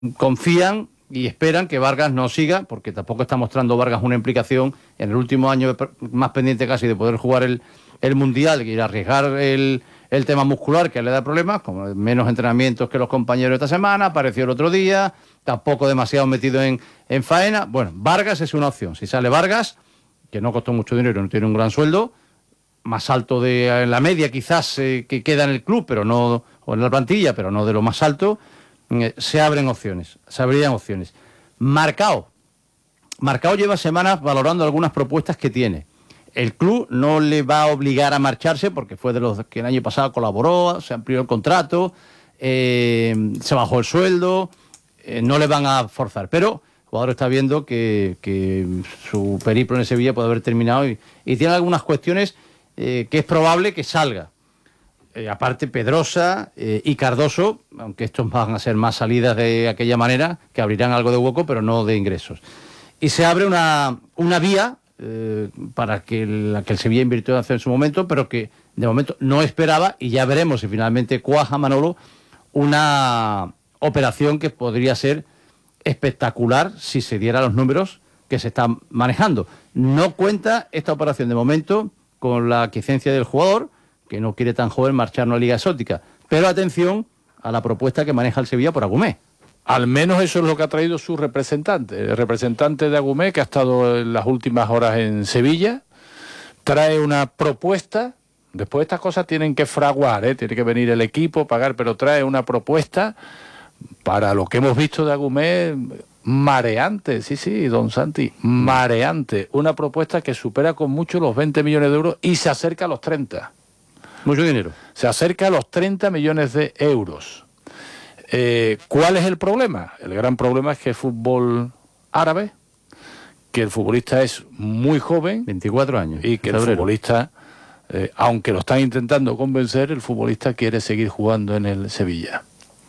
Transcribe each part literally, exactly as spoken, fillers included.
confían y esperan que Vargas no siga, porque tampoco está mostrando Vargas una implicación en el último año más pendiente casi de poder jugar el, el Mundial y arriesgar el, el tema muscular que le da problemas, como menos entrenamientos que los compañeros esta semana, apareció el otro día, tampoco demasiado metido en, en faena. Bueno, Vargas es una opción. Si sale Vargas, que no costó mucho dinero, no tiene un gran sueldo, más alto de la media quizás eh, que queda en el club, pero no, o en la plantilla, pero no de lo más alto, eh, se abren opciones, se abrirían opciones. Marcao. Marcao lleva semanas valorando algunas propuestas que tiene. El club no le va a obligar a marcharse porque fue de los que el año pasado colaboró, se amplió el contrato, eh, se bajó el sueldo, eh, no le van a forzar, pero el jugador está viendo que, que su periplo en Sevilla puede haber terminado y, y tiene algunas cuestiones eh, que es probable que salga. Eh, aparte Pedrosa eh, y Cardoso, aunque estos van a ser más salidas de aquella manera, que abrirán algo de hueco, pero no de ingresos. Y se abre una, una vía eh, para que la que el Sevilla invirtió en su momento, pero que de momento no esperaba, y ya veremos si finalmente cuaja, Manolo, una operación que podría ser espectacular si se diera los números que se están manejando. No cuenta esta operación de momento con la aquiescencia del jugador, que no quiere tan joven marchar a una liga exótica. Pero atención a la propuesta que maneja el Sevilla por Agumé. Al menos eso es lo que ha traído su representante. El representante de Agumé, que ha estado en las últimas horas en Sevilla, trae una propuesta. Después estas cosas tienen que fraguar, ¿eh? Tiene que venir el equipo, pagar, pero trae una propuesta para lo que hemos visto de Agumé, mareante, sí, sí, don Santi, mareante. Una propuesta que supera con mucho los veinte millones de euros y se acerca a los treinta. Mucho dinero. Se acerca a los treinta millones de euros. Eh, ¿Cuál es el problema? El gran problema es que es fútbol árabe, que el futbolista es muy joven. veinticuatro años. Y que el febrero. futbolista, eh, aunque lo están intentando convencer, el futbolista quiere seguir jugando en el Sevilla.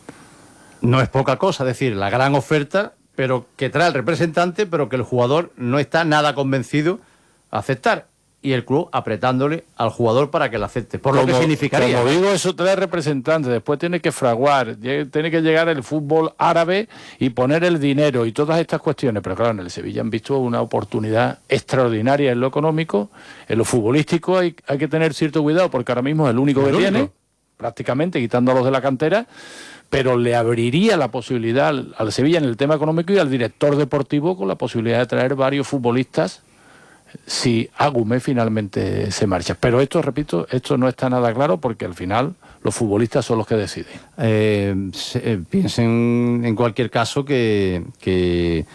No es poca cosa, es decir, la gran oferta, pero que trae el representante, pero que el jugador no está nada convencido a aceptar. Y el club apretándole al jugador para que lo acepte, por como, lo que significaría. Como digo, eso trae representantes, después tiene que fraguar, tiene que llegar el fútbol árabe y poner el dinero y todas estas cuestiones. Pero claro, en el Sevilla han visto una oportunidad extraordinaria en lo económico, en lo futbolístico hay, hay que tener cierto cuidado, porque ahora mismo es el único que tiene, prácticamente quitando a los de la cantera, pero le abriría la posibilidad al, al Sevilla en el tema económico y al director deportivo con la posibilidad de traer varios futbolistas si Agumé finalmente se marcha. Pero esto, repito, esto no está nada claro porque al final los futbolistas son los que deciden. Eh, se, eh, piensen en cualquier caso que, que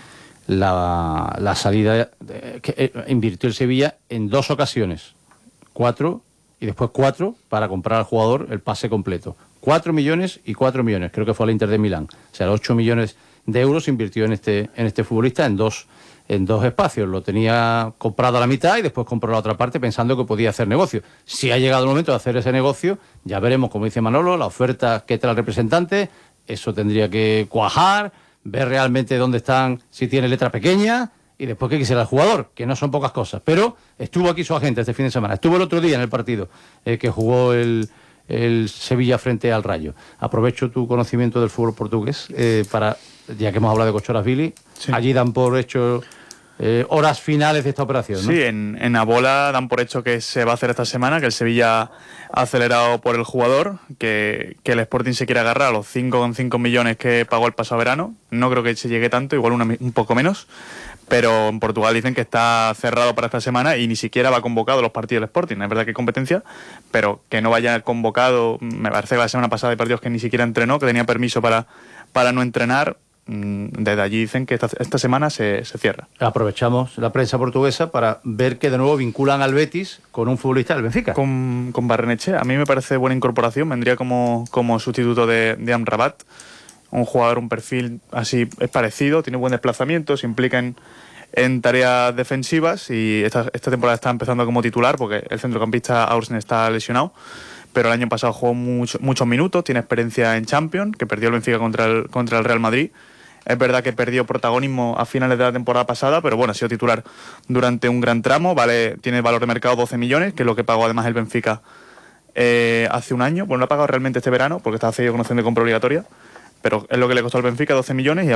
la, la salida eh, que eh, invirtió el Sevilla en dos ocasiones, cuatro y después cuatro para comprar al jugador el pase completo. Cuatro millones y cuatro millones, creo que fue al Inter de Milán. O sea, ocho millones de euros invirtió en este, en este futbolista en dos en dos espacios. Lo tenía comprado a la mitad y después compró la otra parte pensando que podía hacer negocio. Si ha llegado el momento de hacer ese negocio, ya veremos, como dice Manolo, la oferta que trae el representante, eso tendría que cuajar, ver realmente dónde están, si tiene letra pequeña, y después qué quisiera el jugador, que no son pocas cosas. Pero estuvo aquí su agente este fin de semana, estuvo el otro día en el partido eh, que jugó el, el Sevilla frente al Rayo. Aprovecho tu conocimiento del fútbol portugués eh, para, ya que hemos hablado de Cochoras-Vili, sí. Allí dan por hecho Eh, horas finales de esta operación, ¿no? Sí, en, en Abola dan por hecho que se va a hacer esta semana, que el Sevilla ha acelerado por el jugador, que, que el Sporting se quiere agarrar a los cinco coma cinco millones que pagó el pasado verano. No creo que se llegue tanto, igual una, un poco menos, pero en Portugal dicen que está cerrado para esta semana y ni siquiera va convocado a los partidos del Sporting. Es verdad que hay competencia, pero que no vaya convocado. Me parece que la semana pasada hay partidos que ni siquiera entrenó, que tenía permiso para, para no entrenar. Desde allí dicen que esta, esta semana se, se cierra. Aprovechamos la prensa portuguesa para ver que de nuevo vinculan al Betis con un futbolista del Benfica. Con, con Barrenechea. A mí me parece buena incorporación. Vendría como, como sustituto de, de Amrabat. Un jugador, un perfil así es parecido, tiene buen desplazamiento, se implica en, en tareas defensivas y esta, esta temporada está empezando como titular porque el centrocampista Aursen está lesionado. Pero el año pasado jugó mucho, muchos minutos, tiene experiencia en Champions, que perdió el Benfica contra el, contra el Real Madrid. Es verdad que perdió protagonismo a finales de la temporada pasada, pero bueno, ha sido titular durante un gran tramo. Vale, tiene valor de mercado doce millones, que es lo que pagó además el Benfica eh, hace un año. Bueno, lo ha pagado realmente este verano, porque estaba cedido con opción de compra obligatoria. pero es lo que le costó al Benfica, doce millones, y